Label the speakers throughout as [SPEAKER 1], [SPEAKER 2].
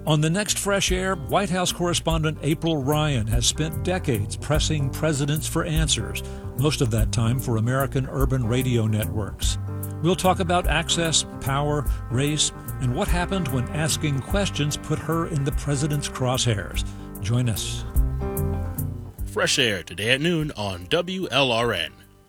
[SPEAKER 1] On the next Fresh Air, White House correspondent April Ryan has spent decades pressing presidents for answers, most of that time for American urban radio networks. We'll talk about access, power, race, and what happened when asking questions put her in the president's crosshairs. Join us.
[SPEAKER 2] Fresh Air today at noon on WLRN.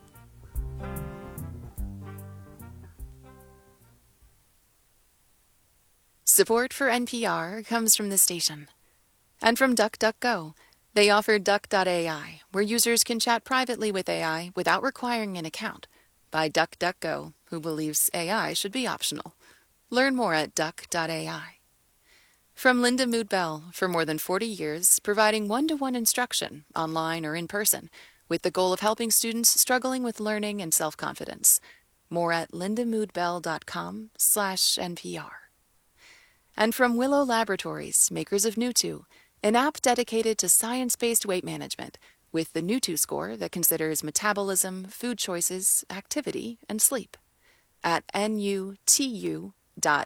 [SPEAKER 3] Support for NPR comes from the station. And from DuckDuckGo. They offer Duck.ai, where users can chat privately with AI without requiring an account. By DuckDuckGo, who believes AI should be optional. Learn more at Duck.ai. From Linda Mood Bell, for more than 40 years, providing one-to-one instruction, online or in person, with the goal of helping students struggling with learning and self-confidence. More at lindamoodbell.com/NPR. And from Willow Laboratories, makers of Nutu, an app dedicated to science-based weight management, with the Nutu score that considers metabolism, food choices, activity, and sleep. At nutu.ai.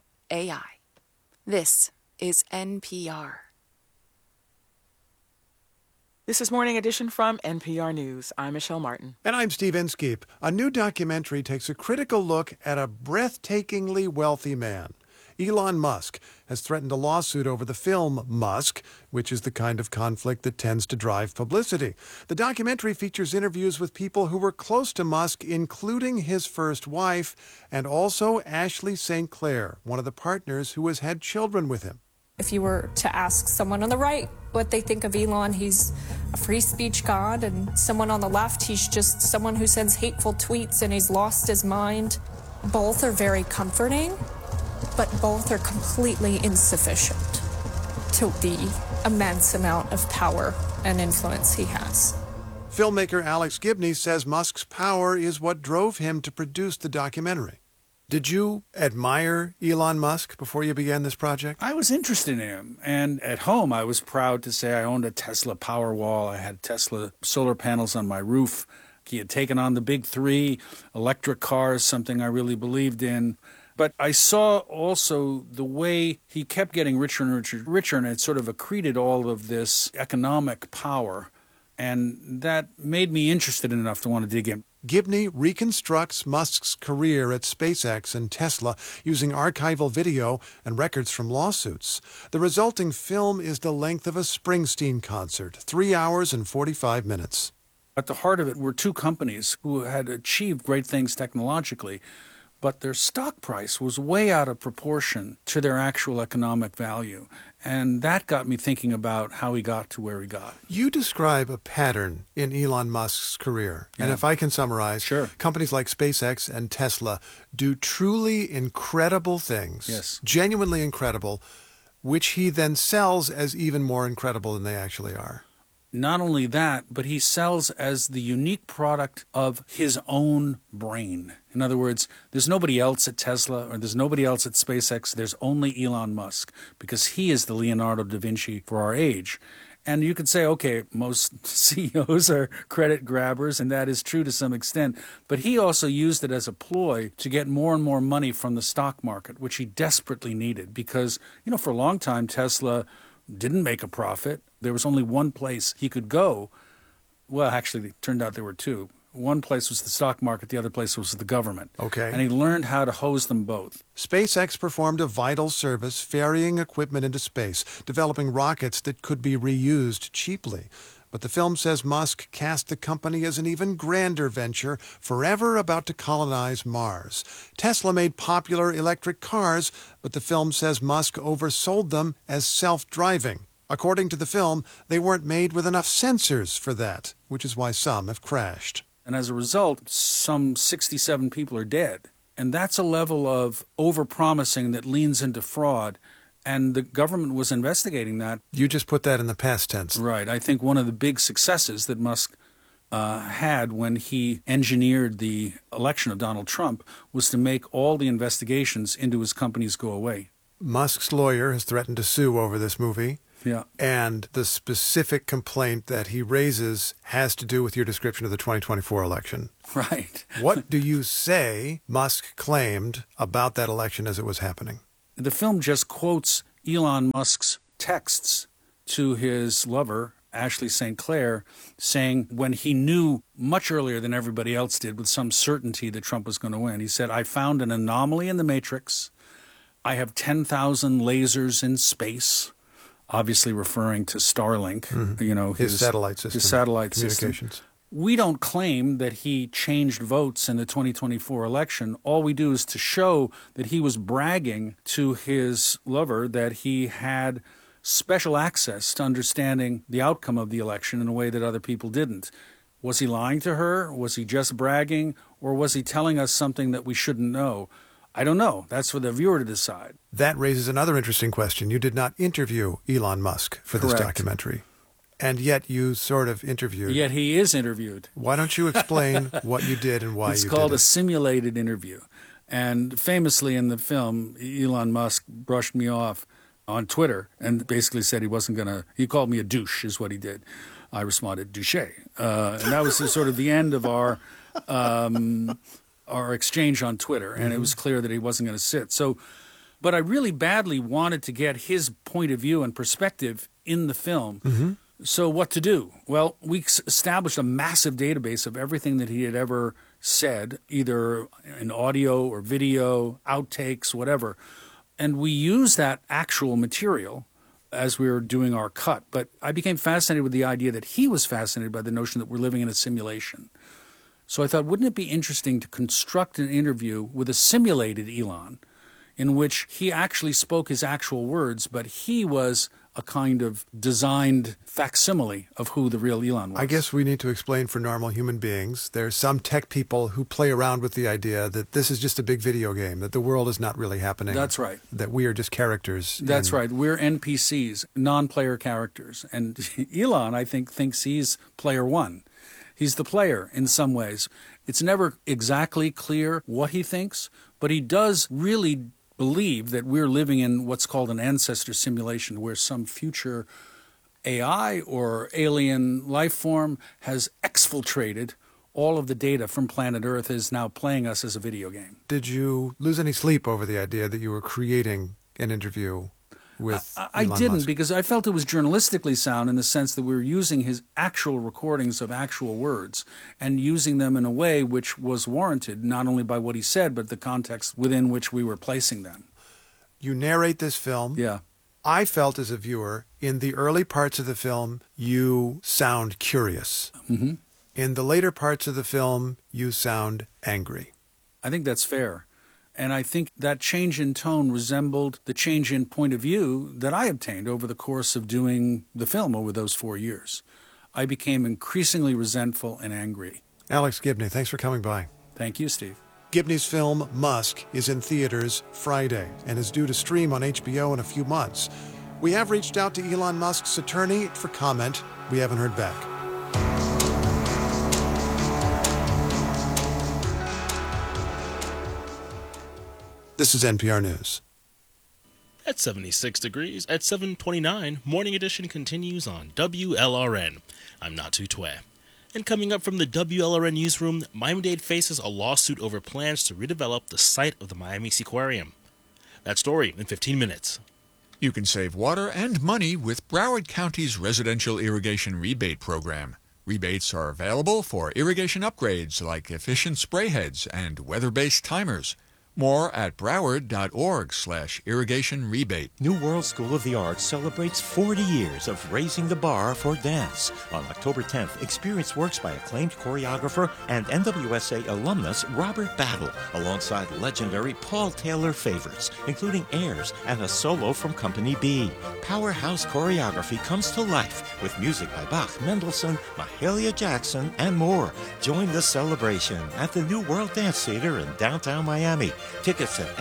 [SPEAKER 3] This is NPR.
[SPEAKER 4] This is Morning Edition from NPR News. I'm Michelle Martin.
[SPEAKER 5] And I'm Steve Inskeep. A new documentary takes a critical look at a breathtakingly wealthy man. Elon Musk has threatened a lawsuit over the film Musk, which is the kind of conflict that tends to drive publicity. The documentary features interviews with people who were close to Musk, including his first wife, and also Ashley St. Clair, one of the partners who has had children with him.
[SPEAKER 6] If you were to ask someone on the right what they think of Elon, he's a free speech god, and someone on the left, he's just someone who sends hateful tweets and he's lost his mind. Both are very comforting, but both are completely insufficient to the immense amount of power and influence he has.
[SPEAKER 5] Filmmaker Alex Gibney says Musk's power is what drove him to produce the documentary. Did you admire Elon Musk before you began this project?
[SPEAKER 7] I was interested in him. And at home, I was proud to say I owned a Tesla Powerwall. I had Tesla solar panels on my roof. He had taken on the big three, electric cars, something I really believed in. But I saw also the way he kept getting richer and richer, and it sort of accreted all of this economic power. And that made me interested enough to want to dig in.
[SPEAKER 5] Gibney reconstructs Musk's career at SpaceX and Tesla using archival video and records from lawsuits. The resulting film is the length of a Springsteen concert, 3 hours and 45 minutes.
[SPEAKER 7] At the heart of it were two companies who had achieved great things technologically, but their stock price was way out of proportion to their actual economic value. And that got me thinking about how he got to where he got.
[SPEAKER 5] You describe a pattern in Elon Musk's career. Yeah. And if I can summarize,
[SPEAKER 7] sure.
[SPEAKER 5] Companies like SpaceX and Tesla do truly incredible things,
[SPEAKER 7] yes,
[SPEAKER 5] genuinely incredible, which he then sells as even more incredible than they actually are.
[SPEAKER 7] Not only that, but he sells as the unique product of his own brain. In other words, there's nobody else at Tesla or there's nobody else at SpaceX. There's only Elon Musk because he is the Leonardo da Vinci for our age. And you could say, okay, most CEOs are credit grabbers, and that is true to some extent. But he also used it as a ploy to get more and more money from the stock market, which he desperately needed because, for a long time, Tesla didn't make a profit. There was only one place he could go. Well, actually, it turned out there were two. One place was the stock market. The other place was the government.
[SPEAKER 5] Okay.
[SPEAKER 7] And he learned how to hose them both.
[SPEAKER 5] SpaceX performed a vital service ferrying equipment into space, developing rockets that could be reused cheaply. But the film says Musk cast the company as an even grander venture, forever about to colonize Mars. Tesla made popular electric cars, but the film says Musk oversold them as self-driving. According to the film, they weren't made with enough sensors for that, which is why some have crashed.
[SPEAKER 7] And as a result, some 67 people are dead. And that's a level of overpromising that leans into fraud. And the government was investigating that.
[SPEAKER 5] You just put that in the past tense.
[SPEAKER 7] Right. I think one of the big successes that Musk had when he engineered the election of Donald Trump was to make all the investigations into his companies go away.
[SPEAKER 5] Musk's lawyer has threatened to sue over this movie.
[SPEAKER 7] Yeah.
[SPEAKER 5] And the specific complaint that he raises has to do with your description of the 2024 election.
[SPEAKER 7] Right.
[SPEAKER 5] What do you say Musk claimed about that election as it was happening?
[SPEAKER 7] The film just quotes Elon Musk's texts to his lover, Ashley St. Clair, saying when he knew much earlier than everybody else did with some certainty that Trump was going to win, he said, "I found an anomaly in the matrix. I have 10,000 lasers in space," obviously referring to Starlink,
[SPEAKER 5] his satellite system.
[SPEAKER 7] His satellite
[SPEAKER 5] communications.
[SPEAKER 7] system. We don't claim that he changed votes in the 2024 election. All we do is to show that he was bragging to his lover that he had special access to understanding the outcome of the election in a way that other people didn't. Was he lying to her? Was he just bragging? Or was he telling us something that we shouldn't know? I don't know. That's for the viewer to decide.
[SPEAKER 5] That raises another interesting question. You did not interview Elon Musk for this documentary. And yet you sort of interviewed.
[SPEAKER 7] Yet he is interviewed.
[SPEAKER 5] Why don't you explain what you did and why you did it?
[SPEAKER 7] It's called a simulated interview. And famously in the film, Elon Musk brushed me off on Twitter and basically said he wasn't going to, he called me a douche is what he did. I responded, douche. And that was sort of the end of our exchange on Twitter. And it was clear that he wasn't going to sit. But I really badly wanted to get his point of view and perspective in the film. So what to do? Well, we established a massive database of everything that he had ever said, either in audio or video, outtakes, whatever. And we used that actual material as we were doing our cut. But I became fascinated with the idea that he was fascinated by the notion that we're living in a simulation. So I thought, wouldn't it be interesting to construct an interview with a simulated Elon in which he actually spoke his actual words, but he was a kind of designed facsimile of who the real Elon was.
[SPEAKER 5] I guess we need to explain for normal human beings. There's some tech people who play around with the idea that this is just a big video game, that the world is not really happening.
[SPEAKER 7] That's right.
[SPEAKER 5] That we are just characters.
[SPEAKER 7] That's right. We're NPCs, non-player characters. And Elon, I think, thinks he's player one. He's the player in some ways. It's never exactly clear what he thinks, but he does really believe that we're living in what's called an ancestor simulation, where some future AI or alien life form has exfiltrated all of the data from planet Earth, is now playing us as a video game.
[SPEAKER 5] Did you lose any sleep over the idea that you were creating an interview with
[SPEAKER 7] I
[SPEAKER 5] Elon
[SPEAKER 7] didn't,
[SPEAKER 5] Musk?
[SPEAKER 7] because I felt it was journalistically sound in the sense that we were using his actual recordings of actual words and using them in a way which was warranted, not only by what he said, but the context within which we were placing them.
[SPEAKER 5] You narrate this film.
[SPEAKER 7] Yeah.
[SPEAKER 5] I felt as a viewer, in the early parts of the film, you sound curious.
[SPEAKER 7] Mm-hmm.
[SPEAKER 5] In the later parts of the film, you sound angry.
[SPEAKER 7] I think that's fair. And I think that change in tone resembled the change in point of view that I obtained over the course of doing the film over those 4 years. I became increasingly resentful and angry.
[SPEAKER 5] Alex Gibney, thanks for coming by.
[SPEAKER 7] Thank you, Steve.
[SPEAKER 5] Gibney's film, Musk, is in theaters Friday and is due to stream on HBO in a few months. We have reached out to Elon Musk's attorney for comment. We haven't heard back. This is NPR News.
[SPEAKER 2] At 76 degrees at 7:29, Morning Edition continues on WLRN. I'm Natu Twe. And coming up from the WLRN newsroom, Miami-Dade faces a lawsuit over plans to redevelop the site of the Miami Seaquarium. That story in 15 minutes.
[SPEAKER 8] You can save water and money with Broward County's residential irrigation rebate program. Rebates are available for irrigation upgrades like efficient spray heads and weather-based timers. More at broward.org/irrigation rebate.
[SPEAKER 9] New World School of the Arts celebrates 40 years of raising the bar for dance. On October 10th, experience works by acclaimed choreographer and NWSA alumnus Robert Battle, alongside legendary Paul Taylor favorites, including airs and a solo from Company B. Powerhouse choreography comes to life with music by Bach, Mendelssohn, Mahalia Jackson, and more. Join the celebration at the New World Dance Theater in downtown Miami. Tickets at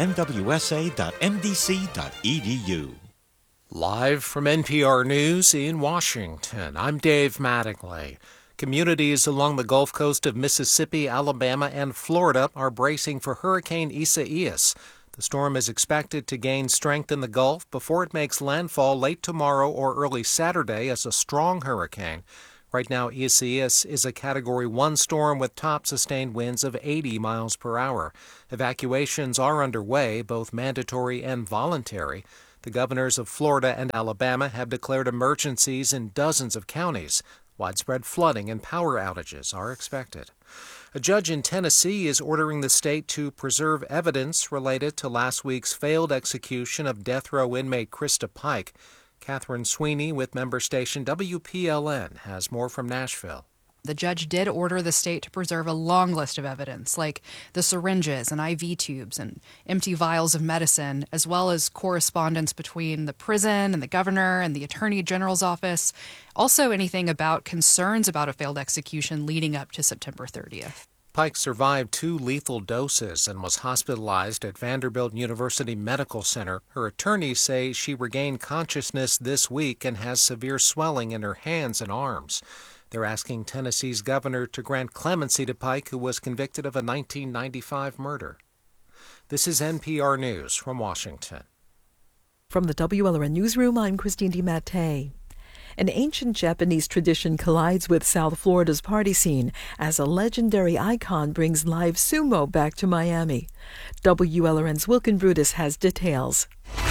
[SPEAKER 9] nwsa.mdc.edu.
[SPEAKER 10] Live from NPR News in Washington, I'm Dave Mattingly. Communities along the Gulf Coast of Mississippi, Alabama, and Florida are bracing for Hurricane Isaias. The storm is expected to gain strength in the Gulf before it makes landfall late tomorrow or early Saturday as a strong hurricane. Right now, Isaias is a Category 1 storm with top sustained winds of 80 miles per hour. Evacuations are underway, both mandatory and voluntary. The governors of Florida and Alabama have declared emergencies in dozens of counties. Widespread flooding and power outages are expected. A judge in Tennessee is ordering the state to preserve evidence related to last week's failed execution of death row inmate Krista Pike. Catherine Sweeney with member station WPLN has more from Nashville.
[SPEAKER 11] The judge did order the state to preserve a long list of evidence, like the syringes and IV tubes and empty vials of medicine, as well as correspondence between the prison and the governor and the attorney general's office. Also, anything about concerns about a failed execution leading up to September 30th.
[SPEAKER 10] Pike survived 2 lethal doses and was hospitalized at Vanderbilt University Medical Center. Her attorneys say she regained consciousness this week and has severe swelling in her hands and arms. They're asking Tennessee's governor to grant clemency to Pike, who was convicted of a 1995 murder. This is NPR News from Washington.
[SPEAKER 12] From the WLRN Newsroom, I'm Christine DiMattei. An ancient Japanese tradition collides with South Florida's party scene as a legendary icon brings live sumo back to Miami. WLRN's Wilkin Brutus has details.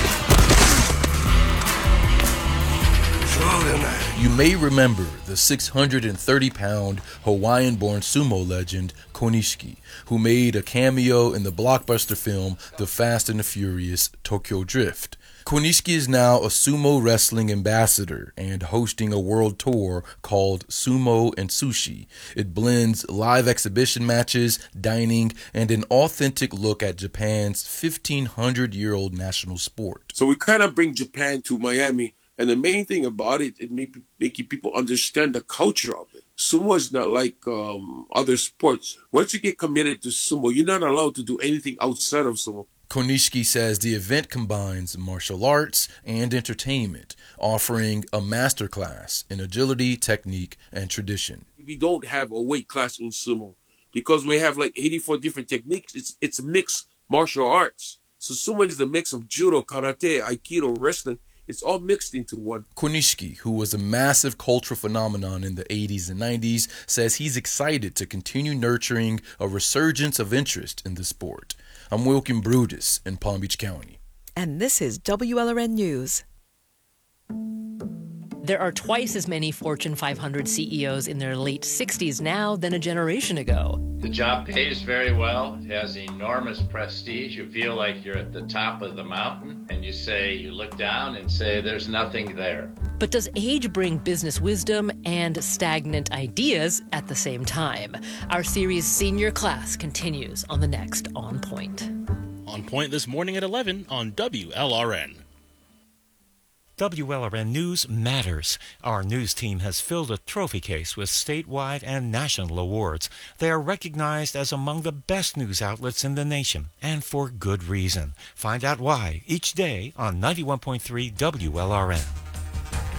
[SPEAKER 13] You may remember the 630-pound Hawaiian-born sumo legend Konishiki, who made a cameo in the blockbuster film The Fast and the Furious Tokyo Drift. Konishiki is now a sumo wrestling ambassador and hosting a world tour called Sumo and Sushi. It blends live exhibition matches, dining, and an authentic look at Japan's 1,500-year-old national sport.
[SPEAKER 14] So we kind of bring Japan to Miami. And the main thing about it, it making people understand the culture of it. Sumo is not like other sports. Once you get committed to sumo, you're not allowed to do anything outside of sumo.
[SPEAKER 13] Konishiki says the event combines martial arts and entertainment, offering a masterclass in agility, technique, and tradition.
[SPEAKER 14] We don't have a weight class in sumo because we have like 84 different techniques. It's mixed martial arts. So sumo is the mix of judo, karate, aikido, wrestling. It's all mixed into one.
[SPEAKER 13] Konishiki, who was a massive cultural phenomenon in the 80s and 90s, says he's excited to continue nurturing a resurgence of interest in the sport. I'm Wilkin Brutus in Palm Beach County.
[SPEAKER 12] And this is WLRN News.
[SPEAKER 15] There are twice as many Fortune 500 CEOs in their late 60s now than a generation ago.
[SPEAKER 16] The job pays very well. It has enormous prestige. You feel like you're at the top of the mountain, and you look down and say, there's nothing there.
[SPEAKER 15] But does age bring business wisdom and stagnant ideas at the same time? Our series Senior Class continues on the next On Point.
[SPEAKER 2] On Point this morning at 11 on WLRN.
[SPEAKER 9] WLRN News matters. Our news team has filled a trophy case with statewide and national awards. They are recognized as among the best news outlets in the nation, and for good reason. Find out why each day on 91.3 WLRN.